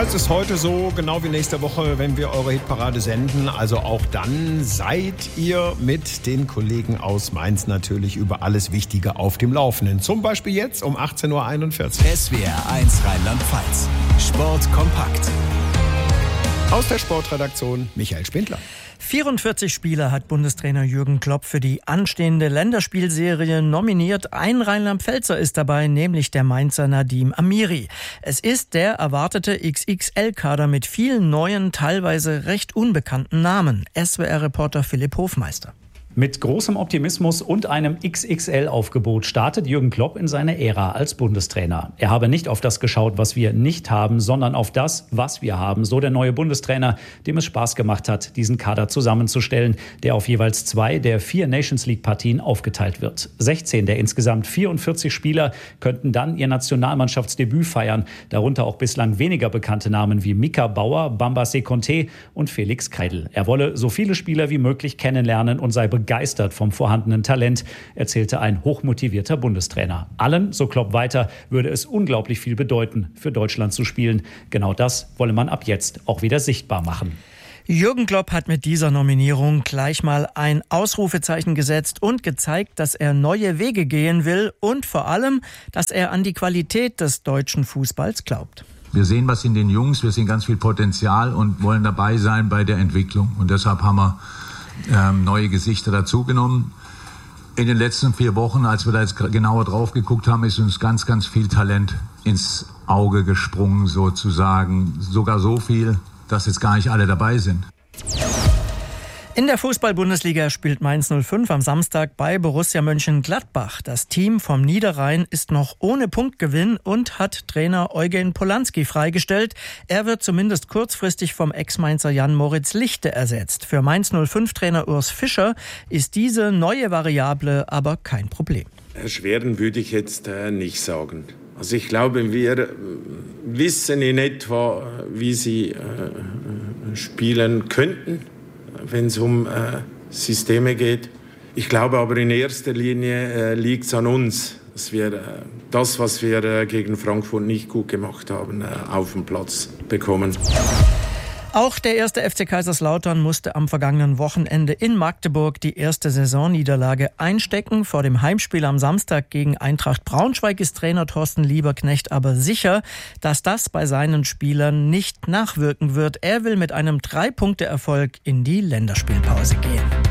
Es ist heute so, genau wie nächste Woche, wenn wir eure Hitparade senden. Also auch dann seid ihr mit den Kollegen aus Mainz natürlich über alles Wichtige auf dem Laufenden. Zum Beispiel jetzt um 18.41 Uhr. SWR1 Rheinland-Pfalz. Sport kompakt. Aus der Sportredaktion Michael Spindler. 44 Spieler hat Bundestrainer Jürgen Klopp für die anstehende Länderspielserie nominiert. Ein Rheinland-Pfälzer ist dabei, nämlich der Mainzer Nadim Amiri. Es ist der erwartete XXL-Kader mit vielen neuen, teilweise recht unbekannten Namen. SWR-Reporter Philipp Hofmeister. Mit großem Optimismus und einem XXL-Aufgebot startet Jürgen Klopp in seine Ära als Bundestrainer. Er habe nicht auf das geschaut, was wir nicht haben, sondern auf das, was wir haben. So der neue Bundestrainer, dem es Spaß gemacht hat, diesen Kader zusammenzustellen, der auf jeweils 2 der 4 Nations-League-Partien aufgeteilt wird. 16 der insgesamt 44 Spieler könnten dann ihr Nationalmannschaftsdebüt feiern. Darunter auch bislang weniger bekannte Namen wie Mika Bauer, Bamba Sekonte und Felix Kreidl. Er wolle so viele Spieler wie möglich kennenlernen und sei begeistert vom vorhandenen Talent, erzählte ein hochmotivierter Bundestrainer. Allen, so Klopp weiter, würde es unglaublich viel bedeuten, für Deutschland zu spielen. Genau das wolle man ab jetzt auch wieder sichtbar machen. Jürgen Klopp hat mit dieser Nominierung gleich mal ein Ausrufezeichen gesetzt und gezeigt, dass er neue Wege gehen will und vor allem, dass er an die Qualität des deutschen Fußballs glaubt. Wir sehen was in den Jungs, wir sehen ganz viel Potenzial und wollen dabei sein bei der Entwicklung. Und deshalb haben wir neue Gesichter dazugenommen. In den letzten 4 Wochen, als wir da jetzt genauer drauf geguckt haben, ist uns ganz, ganz viel Talent ins Auge gesprungen sozusagen. Sogar so viel, dass jetzt gar nicht alle dabei sind. In der Fußball-Bundesliga spielt Mainz 05 am Samstag bei Borussia Mönchengladbach. Das Team vom Niederrhein ist noch ohne Punktgewinn und hat Trainer Eugen Polanski freigestellt. Er wird zumindest kurzfristig vom Ex-Mainzer Jan-Moritz Lichte ersetzt. Für Mainz 05-Trainer Urs Fischer ist diese neue Variable aber kein Problem. Erschweren würde ich jetzt nicht sagen. Also ich glaube, wir wissen in etwa, wie sie spielen könnten, wenn es um Systeme geht. Ich glaube aber in erster Linie liegt es an uns, dass wir das, was wir gegen Frankfurt nicht gut gemacht haben, auf den Platz bekommen. Auch der erste FC Kaiserslautern musste am vergangenen Wochenende in Magdeburg die erste Saisonniederlage einstecken. Vor dem Heimspiel am Samstag gegen Eintracht Braunschweig ist Trainer Thorsten Lieberknecht aber sicher, dass das bei seinen Spielern nicht nachwirken wird. Er will mit einem 3-Punkte-Erfolg in die Länderspielpause gehen.